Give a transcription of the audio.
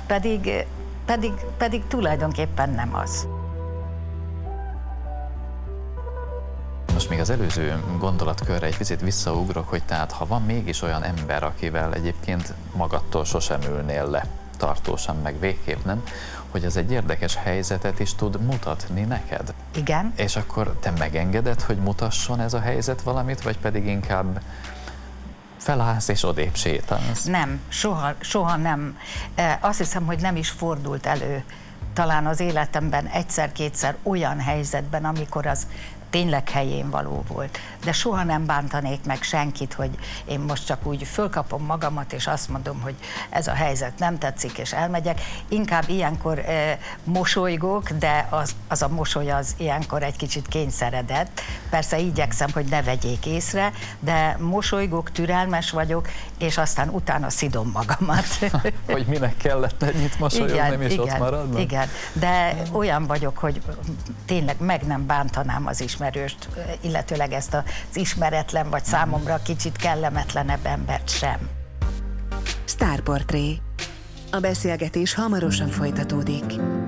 pedig tulajdonképpen nem az. Most még az előző gondolatkörre egy picit visszaugrok, hogy tehát ha van mégis olyan ember, akivel egyébként magadtól sosem ülnél le, tartósan meg végképp nem, hogy ez egy érdekes helyzetet is tud mutatni neked. Igen. És akkor te megengeded, hogy mutasson ez a helyzet valamit, vagy pedig inkább felállsz és odébb sétálsz? Nem, soha nem. Azt hiszem, hogy nem is fordult elő talán az életemben egyszer-kétszer olyan helyzetben, amikor az tényleg helyén való volt. De soha nem bántanék meg senkit, hogy én most csak úgy fölkapom magamat, és azt mondom, hogy ez a helyzet nem tetszik, és elmegyek. Inkább ilyenkor mosolygok, de az a mosoly az ilyenkor egy kicsit kényszeredett. Persze igyekszem, hogy ne vegyék észre, de mosolygok, türelmes vagyok, és aztán utána szidom magamat. Hogy minek kellett ennyit mosolyognom, és ott maradnom? Igen, de olyan vagyok, hogy tényleg meg nem bántanám az ismerőst, illetőleg ezt az ismeretlen, vagy számomra kicsit kellemetlenebb embert sem. Sztárportré. A beszélgetés hamarosan folytatódik.